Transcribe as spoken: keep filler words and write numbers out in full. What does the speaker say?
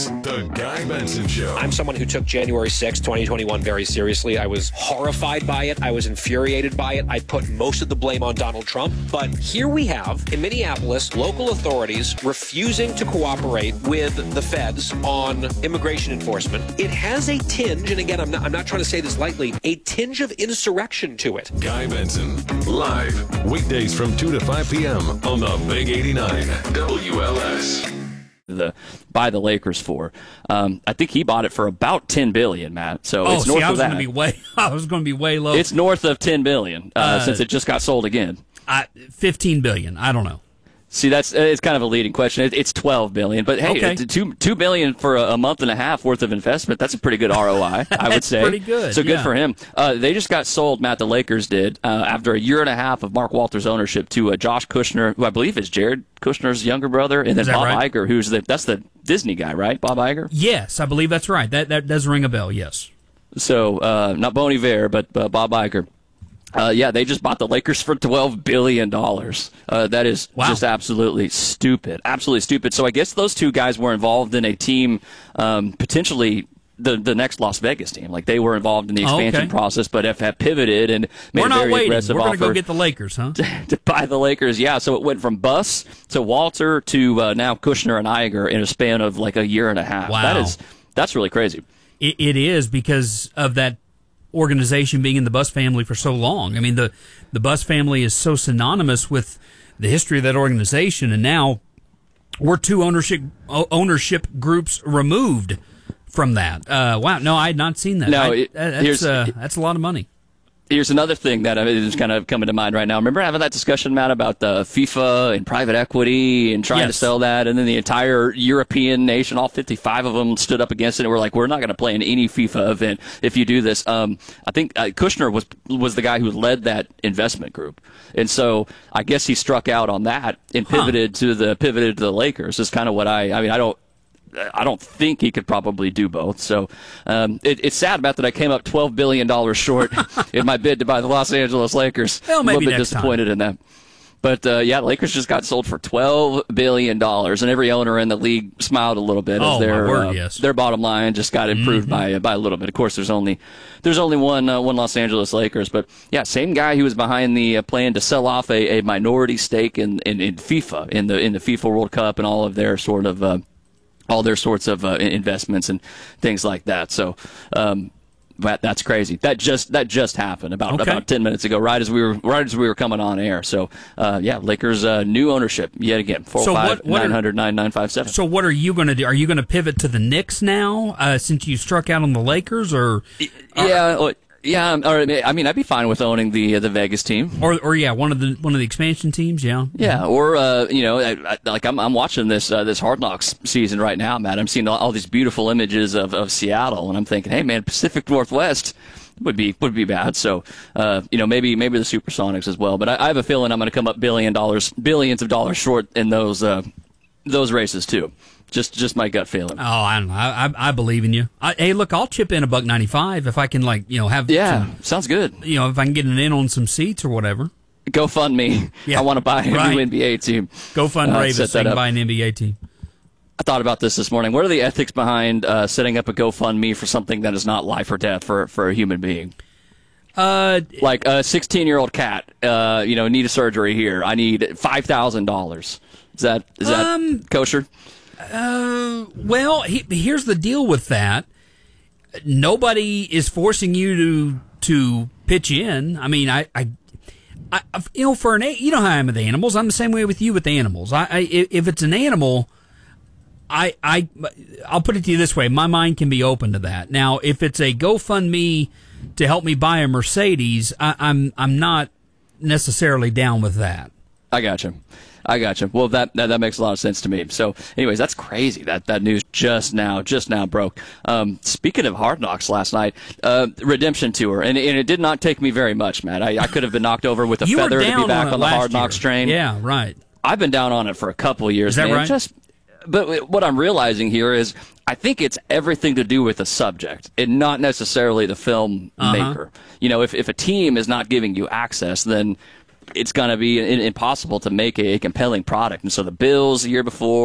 The Guy Benson Show. I'm someone who took January sixth, twenty twenty-one very seriously. I was horrified by it. I was infuriated by it. I put most of the blame on Donald Trump. But here we have, in Minneapolis, local authorities refusing to cooperate with the feds on immigration enforcement. It has a tinge, and again, I'm not, I'm not trying to say this lightly, a tinge of insurrection to it. Guy Benson, live, weekdays from two to five p.m. on the Big eighty-nine W L S. The buy the Lakers for. Um, I think he bought it for about ten billion dollars, Matt. So oh, it's see, north I was of that. Gonna be way, I was going to be way low. It's north of ten billion dollars uh, uh, since it just got sold again. I, fifteen billion dollars. I don't know. See, that's it's kind of a leading question. It, it's twelve billion dollars, but hey, okay. it's two two billion dollars for a, a month and a half worth of investment. That's a pretty good R O I, I would say. Pretty good. So good yeah. for him. Uh, they just got sold. Matt, the Lakers did uh, after a year and a half of Mark Walters' ownership to uh, Josh Kushner, who I believe is Jared Kushner's younger brother, and then Bob right? Iger, who's the that's the Disney guy, right? Bob Iger. Yes, I believe that's right. That that does ring a bell. Yes. So uh, not Bon Iver, but uh, Bob Iger. Uh, yeah, they just bought the Lakers for twelve billion dollars. Uh, that is wow. just absolutely stupid. Absolutely stupid. So I guess those two guys were involved in a team, um, potentially the the next Las Vegas team. Like, they were involved in the expansion oh, okay. process, but have, have pivoted and made we're a not very waiting. aggressive We're offer. We're going to go get the Lakers, huh? To, to buy the Lakers, yeah. So it went from Buss to Walter to uh, now Kushner and Iger in a span of like a year and a half. Wow. That is, that's really crazy. It, it is because of that organization being in the Buss family for so long. I mean, the the Buss family is so synonymous with the history of that organization, and now we're two ownership ownership groups removed from that. Uh, wow, no, I had not seen that. No, I, it, that's uh, that's a lot of money. Here's another thing that is kind of coming to mind right now. Remember having that discussion, Matt, about the FIFA and private equity and trying yes. to sell that, and then the entire European nation, all fifty-five of them, stood up against it and were like, we're not going to play in any FIFA event if you do this. Um, I think uh, Kushner was was the guy who led that investment group, and so I guess he struck out on that and pivoted huh. to the pivoted to the Lakers. Is kind of what I. I mean, I don't. I don't think he could probably do both. So um, it, it's sad about that. I came up twelve billion dollars short in my bid to buy the Los Angeles Lakers. Well, maybe a little bit next disappointed time. in that. But, uh, yeah, the Lakers just got sold for twelve billion dollars, and every owner in the league smiled a little bit oh, as their, my word, uh, yes. their bottom line just got improved mm-hmm. by by a little bit. Of course, there's only there's only one uh, one Los Angeles Lakers. But, yeah, same guy who was behind the uh, plan to sell off a, a minority stake in, in, in FIFA, in the in the FIFA World Cup and all of their sort of uh, – all their sorts of uh, investments and things like that. So um, that, that's crazy. That just that just happened about okay. about ten minutes ago, right as we were right as we were coming on air. So uh, yeah, Lakers uh, new ownership yet again. four oh five, nine hundred, nine nine five seven. So what are you going to do? Are you going to pivot to the Knicks now uh, since you struck out on the Lakers, or? Yeah. Or, Yeah, or I mean, I'd be fine with owning the uh, the Vegas team, or or yeah, one of the one of the expansion teams. Yeah, yeah, or uh, you know, I, I, like I'm I'm watching this uh, this Hard Knocks season right now, Matt. I'm seeing all, all these beautiful images of, of Seattle, and I'm thinking, hey, man, Pacific Northwest would be would be bad. So uh, you know, maybe maybe the Supersonics as well. But I, I have a feeling I'm going to come up billion dollars, billions of dollars short in those uh, those races too. Just, just my gut feeling. Oh, I don't know. I, I, I believe in you. I, hey, look, I'll chip in a buck ninety-five if I can, like, you know, have. Yeah, some, sounds good. You know, if I can get an in on some seats or whatever. GoFundMe. Yeah. I want to buy a right. new N B A team. GoFund uh, Ravis so I can buy an N B A team. I thought about this this morning. What are the ethics behind uh, setting up a GoFundMe for something that is not life or death for for a human being? Uh, like a sixteen-year-old cat, uh, you know, need a surgery here. I need five thousand dollars. Is that is that um, kosher? Uh, well, he, here's the deal with that. Nobody is forcing you to to pitch in. I mean, I, I, I you know, for an you know how I am with animals. I'm the same way with you with animals. I, I if it's an animal, I I I'll put it to you this way: my mind can be open to that. Now, if it's a GoFundMe to help me buy a Mercedes, I, I'm I'm not necessarily down with that. I gotcha. I gotcha. Well, that, that that makes a lot of sense to me. So, anyways, that's crazy. That that news just now, just now broke. Um, speaking of Hard Knocks last night, uh, Redemption Tour, and, and it did not take me very much, Matt. I, I could have been knocked over with a you feather were to down be back on, on the Hard Knocks year. train. Yeah, right. I've been down on it for a couple of years. Is that man. right? Just, but what I'm realizing here is, I think it's everything to do with the subject and not necessarily the film uh-huh. maker. You know, if if a team is not giving you access, then it's going to be impossible to make a compelling product. And so the Bills the year before,